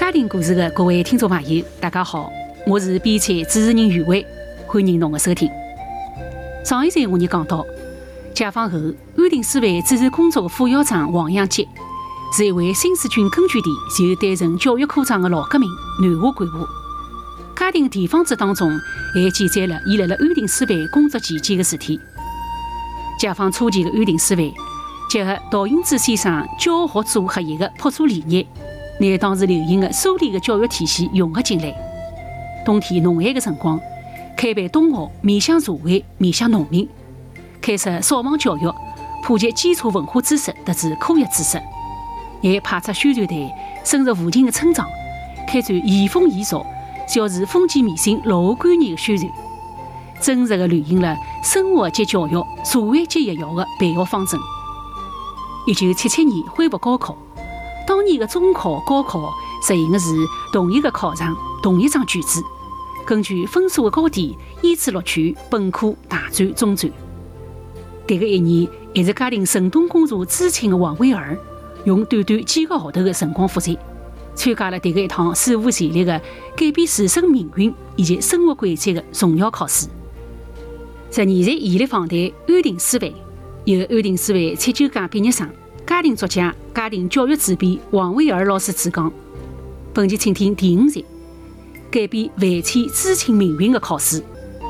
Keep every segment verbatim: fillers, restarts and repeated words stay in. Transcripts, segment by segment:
家庭故事的各位听众朋友，大家好，我是编采主持人于伟，欢迎侬的收听。上一集我们讲到，解放后，安定师范主持工作的副校长王阳杰是一位新四军根据地就担任教育科长的老革命南华干部。家庭地方志当中还记载了伊辣辣安定师范工作期间的事体。解放初期的安定师范结合陶英智先生教学组合一的朴素理念，拿当时流行的苏联的教育体系融合进来。冬天农闲的辰光，开办冬学，面向社会，面向农民，开设扫盲教育，普及基础文化知识特指科学知识，还派出宣传队深入附近的村庄，开展移风易俗、小持封建迷信落后观念的宣传，真实地履行了生活即教育、社会即育校的办学方针。一九七七年恢复高考，当年的中考、高考实行的是同一个考场、同一张卷子，根据分数的高低依次录取本科、大专、中专。迭个一年，还是家庭神童工作知青的王慧儿，用短短几个号头的辰光复习，参加了迭个一趟史无前例的改变自身命运以及生活轨迹的重要考试。十二岁现役访谈安定师范，由安定师范七九届毕业生、家庭作家、家庭教育主编王慧儿老师主讲。本期请听第五集：改变万千知青命运的考试。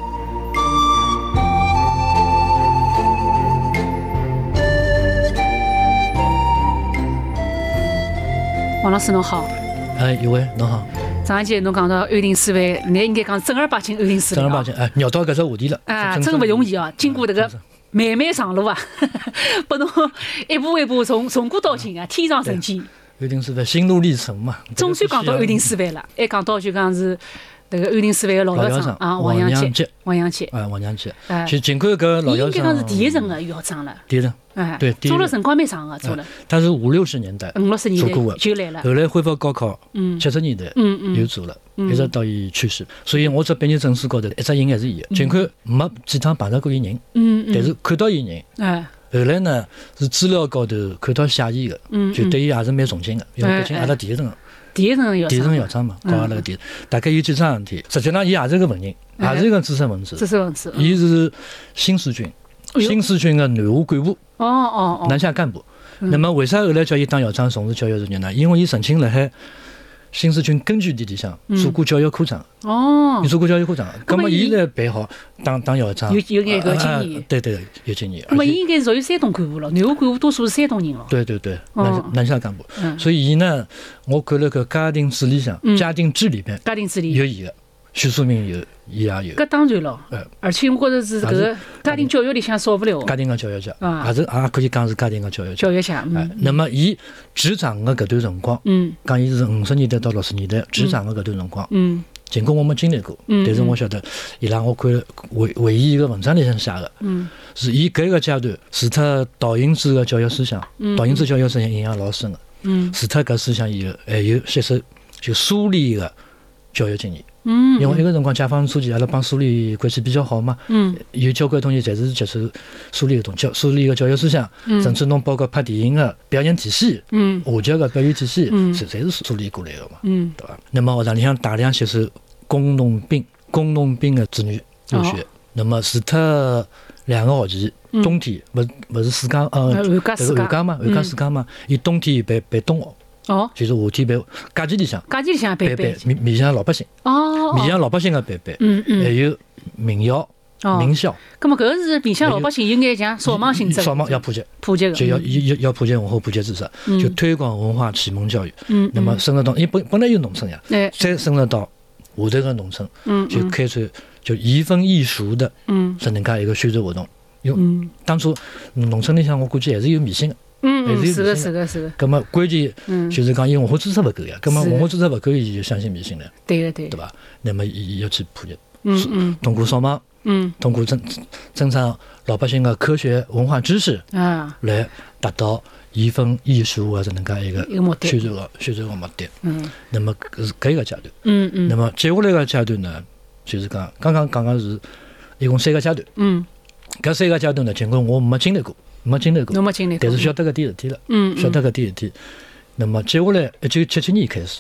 王老师侬好。 哎，一位侬好。 上一集侬讲到安定师范，你应该讲正儿八经安定师范。 正儿八经，哎，绕到搿只话题了。 啊，真不容易啊！经过这个漫漫长路啊，拨侬一步一步从从古到今啊，天上人间。 安定师范心路历程嘛。 总算讲到安定师范了，还讲到就讲是这个安定师范的老校长啊，王阳杰，王阳杰， 啊，王阳杰。 哎， 就尽管搿老校长， 应该讲是第一任的校长了。 第一任。 哎， 对， 做了辰光蛮长的，做了。 他是五六十年代， 五六十年代就来了。 后来恢复高考， 嗯， 七十年代， 嗯嗯， 又做了，一直到伊去世。所以我只毕业证书高头一只印还是伊的，尽管没几趟碰到过伊人， 嗯嗯， 但是看到伊人， 哎， 后来呢是资料高头看到写伊的， 嗯， 就对伊也是蛮崇敬的，因为毕竟阿拉第一任， 第一任校长， 第一任校长嘛，搞阿拉个第，大概有几桩事体，实际上伊也是个文人，也是一个知识分子， 知识分子， 伊是新四军，新四军的南华干部。 哦哦哦， 南下干部。那么为啥后来叫伊当校长从事教育事业呢？因为伊曾经辣海新四军根据地里向做过教育科长。 哦， 伊做过教育科长，那么伊来办好当当校长， 有有眼个经验。 对对，有经验。 那么伊应该是属于山东干部了，南华干部多数是山东人了。 对对对，南南下干部。所以伊呢，我看了个家庭志里向，家庭志里边， 家庭志里有伊个，徐树明有，伊也有。 搿当然了，而且我觉着是搿个家庭教育里向少不了。 家庭的教育家，也是也可以讲是家庭的教育家。 教育家， 哎，那么伊执掌的搿段辰光，嗯，讲伊是五十年代到六十年代执掌的搿段辰光，嗯，尽管我没经历过，但是我晓得伊拉我看回回忆伊个文章里向写的，嗯，是伊搿个阶段除脱陶英智的教育思想，陶英智教育思想影响老深的，嗯，除脱搿思想以后，还有吸收就苏联的教育经验。嗯，因为那个辰光解放初期，阿拉帮苏联关系比较好嘛，嗯，有交关同学侪是接受苏联的教苏联的教育思想，嗯，甚至侬包括拍电影的表演体系，嗯，话剧的表演体系，嗯，侪侪是苏联过来的嘛，嗯，对吧？那么学堂里向大量吸收工农兵、工农兵的子女入学，哦、那么除脱两个学期，冬天勿勿是暑假呃，这个寒假嘛，寒假暑假嘛，伊冬天办办冬学。哦，就是夏天办，假期里向， 假期里向办办， 面面向老百姓，哦，面向老百姓的办办，嗯嗯，还有民校、名校。 那么搿是面向老百姓有眼像扫盲性质， 扫盲要普及， 普及就要要要普及文化、普及知识，就推广文化启蒙教育。嗯，那么深入到，因为本本来有农村呀，再深入到下头个农村，嗯，就开展就移风易俗的，嗯，是能介一个宣传活动。因为当初农村里向，我估计还是有迷信的。 嗯，是的，是的，是的。 那么关键就是讲，因为文化知识不够呀，那么文化知识不够，伊就相信迷信了。 对的，对， 对吧？那么伊要去普及，嗯嗯，通过扫盲，嗯，通过增增长老百姓的科学文化知识啊，来达到移风易俗啊，这能介一个宣传个宣传个目的。嗯，那么是搿一个阶段。嗯嗯。那么接下来个阶段呢，就是讲刚刚讲个是一共三个阶段。嗯。搿三个阶段呢，尽管我没经历过。没经历过， 没经历过， 但是晓得搿点事体了。嗯，晓得搿点事体。那么接下来，一九七七年开始，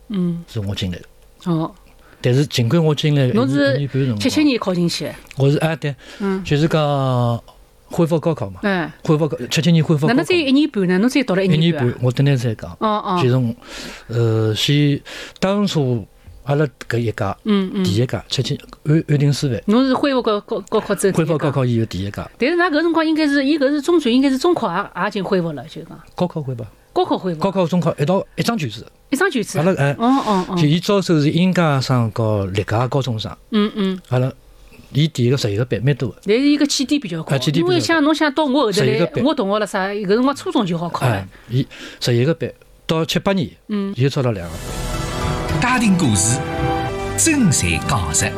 嗯，是我进来的。 哦。 但是尽管我进来， 侬是七七年考进去的。 我是哎对，嗯，就是讲恢复高考嘛。嗯。恢复高七七年恢复高考。 那侬只有一年半呢？侬只有读了一年半。一年半，我等下再讲。 哦哦。 就是呃，先当初阿拉搿一届，嗯嗯，第一届七七安安定师范。 侬是恢复高高高考之后。 恢复高考以后第一届。 但是㑚搿辰光应该是，伊搿是中专，应该是中考也也已经恢复了，就讲。 高考恢复。 高考恢复。 高考中考一道一张卷子。 一张卷子。 阿拉哎， 哦哦哦。 就伊招收是应届生和历届高中生。 嗯嗯。 阿拉伊第一个十一个班，蛮多的。 但是伊个起点比较高。因为像侬想到我后头来，我同学了啥，搿辰光初中就好考了。 伊十一个班到七八年，嗯，又招了两个班。 家庭故事，真实讲实。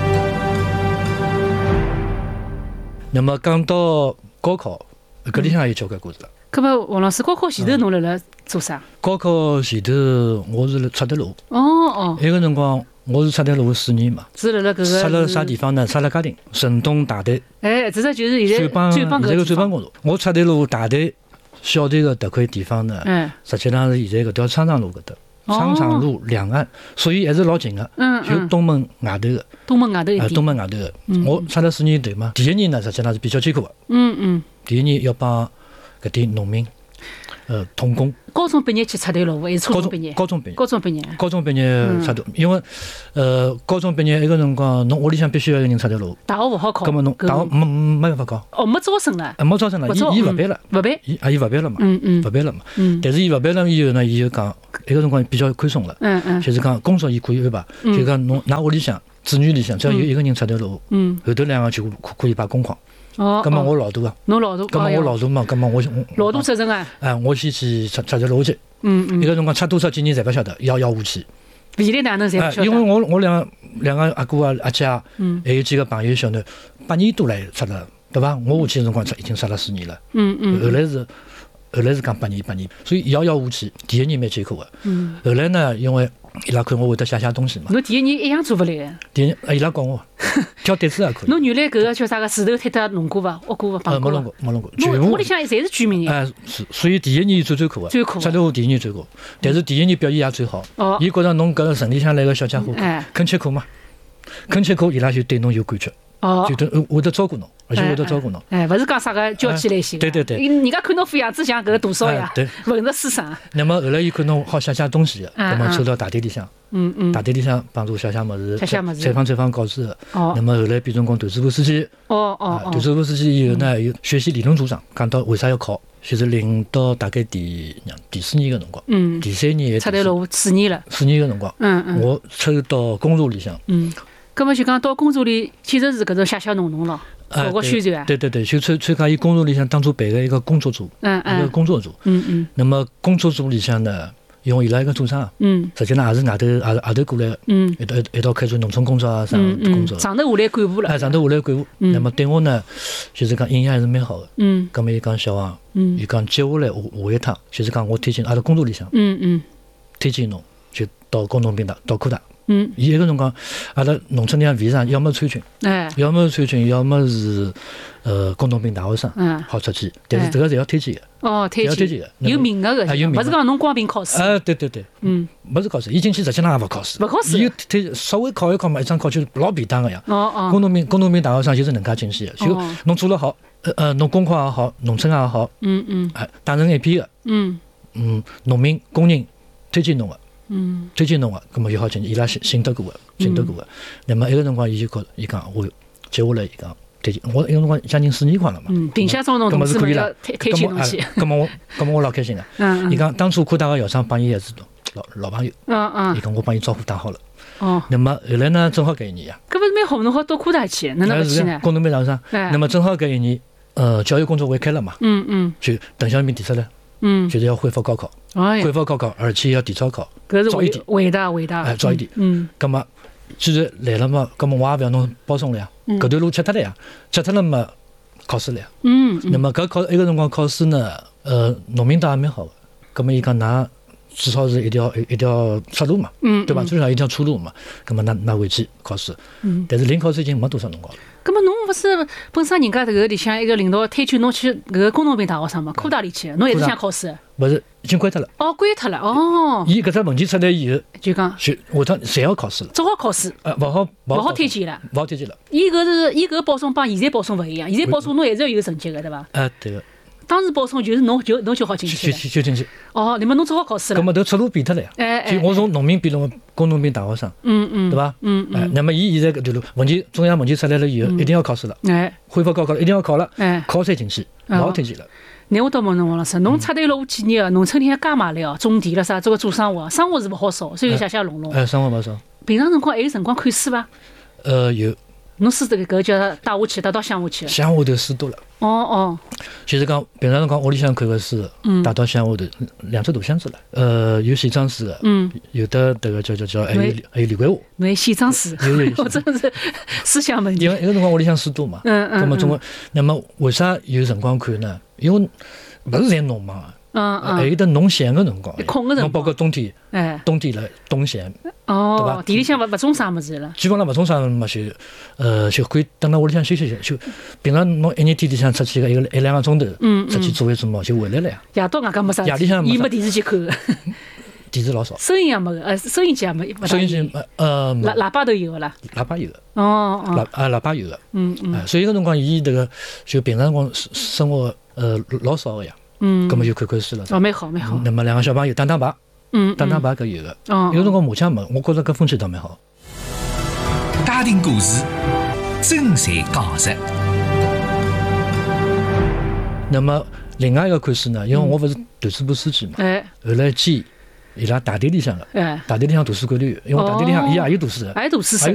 那么讲到高考，搿里向也有交关故事了。 搿么王老师，高考前头侬辣辣做啥？ 高考前头我是辣出德路。 哦哦。 埃个辰光我是出德路四年嘛。 是辣辣搿个。 出了啥地方呢？出了嘉定神东大队。 哎，这个就是现在最帮搿个最帮公路。我出德路大队小队个迭块地方呢，嗯，实际上是现在搿条昌长路搿搭。昌长路两岸，所以还是老近个。嗯嗯。就东门外头个。 东门外头一点。 东门外头个。我出了四年队嘛。第一年呢，实际上是比较艰苦个。 嗯嗯。 第一年要帮搿点农民，呃，童工。 高中毕业去出头路，还是初中毕业？ 高中毕业。 高中毕业。 高中毕业出头，因为呃，高中毕业埃个辰光，侬屋里向必须要有人出头路。 大学勿好考。 搿么侬大学没没办法考。 哦，没招生了。 没招生了，伊伊勿办了。 勿办。 伊啊，伊勿办了嘛。 嗯嗯。 勿办了嘛。嗯。但是伊勿办了以后呢，伊就讲埃个辰光比较宽松了。 嗯嗯。 就是讲工作伊可以安排，就讲侬㑚屋里向子女里向只要有一个人出头路，嗯，后头两个就可可以摆工矿。哦，咁么我老大啊， 侬老大， 咁么我老大嘛，咁么我老大责任啊， 哎，我先去出出条路去，嗯嗯，那个辰光出多少几年侪勿晓得，要要下去， 未来哪能侪勿晓得， 因为我我两两个阿哥啊阿姐，嗯，还有几个朋友小囡，八年多来出了，对伐？我下去的辰光已经出了四年了，嗯嗯，后来是后来是讲八年八年，所以遥遥无期，第一年蛮艰苦的，嗯，后来呢，因为伊拉看我会得写写东西嘛， 侬第一年一样做勿来， 第一年伊拉教我。挑担子也可以。 侬原来搿个叫啥个石头铁塔弄过伐？挖过伐？ 呃，没弄过，没弄过。 侬屋里向侪是居民哎，是，所以第一年最最苦个。 最苦。 出头第一年最苦，但是第一年表现也最好。哦。伊觉着侬搿个城里向来个小家伙，肯吃苦嘛，肯吃苦，伊拉就对侬有感觉。哦。就得会得照顾侬，而且会得照顾侬。 哎，勿是讲啥个娇气类型。 对对对。 人家看侬副样子像搿个大少爷， 对， 文弱书生。 那么后来伊看侬好写写东西个，那么抽到大队里向。嗯嗯，大队里向帮助写写物事，采访采访稿子的。哦。那么后来变成讲团支部书记。哦哦哦。团支部书记以后呢，有学习理论组长，讲到为啥要考，就是领到大概第第四年个辰光。嗯。第三年。 出头路四年了。 四年个辰光。嗯嗯。我抽到工作里向。 嗯。葛么就讲到工作里，其实是搿种写写弄弄咯，搞搞宣传啊。 对对对，就参参加伊工作里向当初办个一个工作组。嗯嗯。一个工作组。嗯嗯。那么工作组里向呢？因为伊拉一个组长，嗯，实际上也是外头外外头过来的，嗯，一道一道开展农村工作啊啥工作， 上头下来干部了， 哎，上头下来干部，那么对我呢，就是讲印象还是蛮好的，嗯，咁么伊讲小王，嗯，伊讲接下来下下一趟，就是讲我推荐阿拉工作里向，嗯嗯，推荐侬就到工农兵大，到科大，嗯，伊一个辰光，阿拉农村里向为啥要么参军，哎，要么参军，要么是呃工农兵大学生，嗯，好出去，但是这个是要推荐的。 哦，推荐的，有名额的，勿是讲侬光凭考试。 啊，对对对，嗯，勿是考试，伊进去实际上也勿考试， 勿考试， 伊推稍微考一考嘛，一张考卷老便当个呀。哦哦。工农兵工农兵大学生就是能介进去的，就侬做了好，呃呃，侬工科也好，农村也好，嗯嗯，哎，打成一片个，嗯嗯，农民工人推荐侬个，嗯，推荐侬个，葛末就好进去，伊拉信信得过个，信得过个。那么埃个辰光，伊就觉，伊讲我接下来伊讲。我有辰光将近四年快了嘛， 嗯，定下招侬同事们要推推荐侬去， 咁么我咁么我老开心个，嗯，伊讲当初科大个校长帮伊也是老老朋友，嗯嗯，伊讲我帮伊招呼打好了，哦，那么后来呢正好搿一年呀， 搿勿是蛮好，侬好到科大去，哪能勿去呢？ 工农兵大学生，那么正好搿一年，呃，教育工作会开了嘛，嗯嗯，就邓小平提出来，嗯，就是要恢复高考，恢复高考，而且要提早考，早一点， 伟大伟大， 哎，早一点，嗯，咁么既然来了嘛，咁么我也勿要侬保送了呀。搿段路吃脱了呀，吃脱了嘛，考试了呀。嗯。那么搿考一个辰光考试呢，呃，农民党也蛮好个，葛么伊讲㑚至少是一条一条出路嘛，嗯，对吧？最少一条出路嘛。葛么㑚㑚回去考试。嗯。但是临考试已经没多少辰光了。 葛么侬勿是本身人家迭个里向一个领导推荐侬去搿个工农兵大学生嘛，科大里去，侬还是想考试？ 勿是，已经关脱了。 哦，关脱了。哦。 伊搿只文件出来以后， 就讲就下趟侪要考试了。 只好考试。 呃，勿好勿好推荐了。 勿好推荐了。 伊搿是伊搿保送帮现在保送勿一样，现在保送侬还是要有成绩个，对伐？ 啊，对个。 当时保送就是侬就侬就好进去了，就就进去。 哦，那么侬只好考试了。 搿么头出路变脱了呀。 哎哎。 就我从农民变成工农兵大学生。 嗯嗯。 对伐？ 嗯嗯。 哎，那么伊现在搿条路文件中央文件出来了以后，一定要考试了。 哎。 恢复高考了，一定要考了。 哎。 考才进去，勿好推荐了。 那我倒问侬王老师，侬出队了几年个，农村里向加买了哦，种田了啥，做个做生活，生活是勿好少，所以写写弄弄。 哎，生活勿少。 平常辰光还有辰光看书伐？ 呃，有。 侬书这个搿叫带下去，带到乡下去。 乡下头书多了。 哦哦。 就是讲平常辰光屋里向看个书，带到乡下头两只大箱子了。呃，有线装书个，嗯，有的迭个叫叫叫，还有还有李桂华。 侬还线装书？ 有有。 我真是思想问题。 因为一个辰光屋里向书多嘛。嗯嗯。那么总归，那么为啥有辰光看呢？因为勿是侪农忙啊。 嗯嗯。 还有得农闲个辰光。 空个辰光。 侬包括冬天，哎，冬天了冬闲。 哦， 对伐？ 地里向勿勿种啥物事了。 基本上勿种啥嘛，就呃就可以等到屋里向休息歇。就平常侬一日天里向出去个一个一两个钟头，嗯，出去做一做梦就回来了呀。 夜到外加没啥， 夜里向伊没电视机看个。 电视老少。 收音也没个，呃，收音机也没。 收音机呃。 喇喇叭都有个啦。 喇叭有个。 哦哦。 喇啊喇叭有个。 嗯嗯。 所以搿辰光伊迭个就平常辰光生活呃老少个呀。嗯。葛末就看看书了。 哦，蛮好蛮好。 那么两个小朋友打打牌。嗯，打打牌搿有个，有辰光麻将没，我觉着搿风气倒蛮好。 家庭故事，真侪讲实。 那么另外一个看书呢，因为我勿是团支部书记嘛，哎，后来建伊拉大队里向个，哎，大队里向图书馆里有，因为大队里向伊也有图书室， 也有图书室，